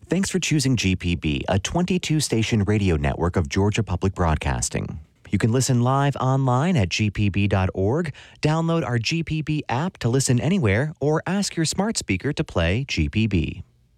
Thanks for choosing GPB, a 22-station radio network of Georgia Public Broadcasting. You can listen live online at gpb.org, download our GPB app to listen anywhere, or ask your smart speaker to play GPB.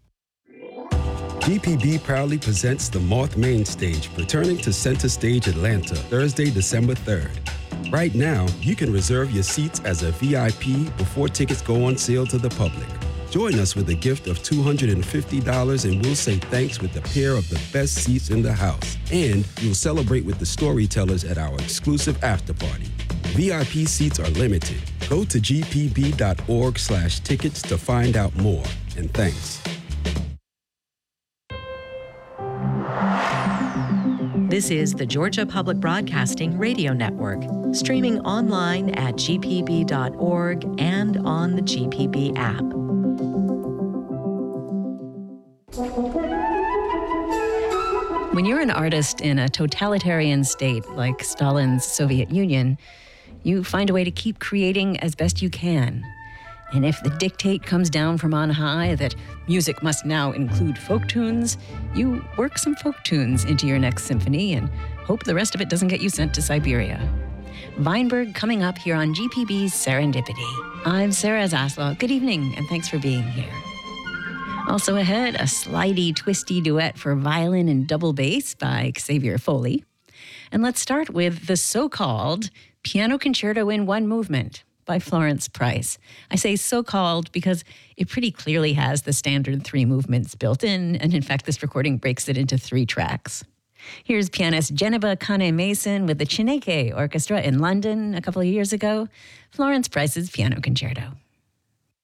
GPB proudly presents the Moth Main Stage, returning to Center Stage Atlanta, Thursday, December 3rd. Right now, you can reserve your seats as a VIP before tickets go on sale to the public. Join us with a gift of $250 and we'll say thanks with a pair of the best seats in the house. And you'll celebrate with the storytellers at our exclusive after party. VIP seats are limited. Go to gpb.org/tickets to find out more. And thanks. This is the Georgia Public Broadcasting Radio Network, streaming online at gpb.org and on the GPB app. When you're an artist in a totalitarian state like Stalin's Soviet Union, you find a way to keep creating as best you can. And if the dictate comes down from on high that music must now include folk tunes, you work some folk tunes into your next symphony and hope the rest of it doesn't get you sent to Siberia. Weinberg coming up here on GPB's Serendipity. I'm Sarah Zaslow. Good evening, and thanks for being here. Also ahead, a slidey, twisty duet for violin and double bass by Xavier Foley. And let's start with the so-called Piano Concerto in One Movement by Florence Price. I say so-called because it pretty clearly has the standard 3 movements built in, and in fact, this recording breaks it into 3 tracks. Here's pianist Geneva Kane-Mason with the Chineke Orchestra in London a couple of years ago, Florence Price's Piano Concerto.